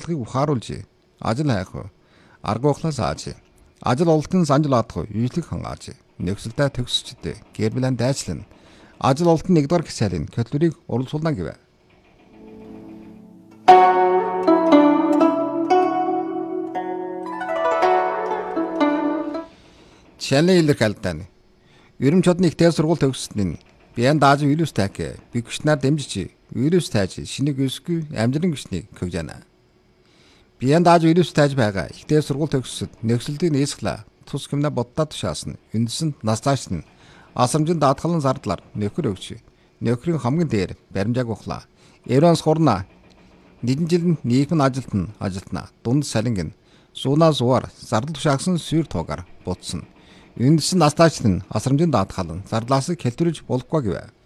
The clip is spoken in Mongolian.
зорилгыг ухааруулж ажил хайх, арга ухлаас ааж, ажил ололтын санжил адах, үйлчлэг хангааж, нөхцөлтэй төгсчд гэр бүлийн дайчлан, ажил ололтын 1-р гисэлийн хөтөлбөрийг урамшуулна гэв. Жишээний илэрхийлэлтэн Ерөнхий чодны ихтэй сургууль төгссөнд биеийн дааж вирус таг бигчнаар дэмжиж вирус тайж шинийг өсгүй амжилан гүшнийг хөвжэнэ. Биеийн дааж вирус тайж байгаа ихтэй сургууль төгссөд нөхцөлтийн нийсгла тус гэмнэ боддоо тушаасан үндсэнд наслаач нь асрамжин даатгалан зардлаар нөхөр өгч нөхрийн хамгийн дээр баримжааг ухлаа. Евронс хурна нэгэн жилд нийгмийн ажилтна дунд салинг нь суунаа зууар зардал тушаагсан сүйр туугаар буцсан. Үндсэн наслаач нь асрамжин даатгалан зардлаас хэлтвэрж болохгүй гэв.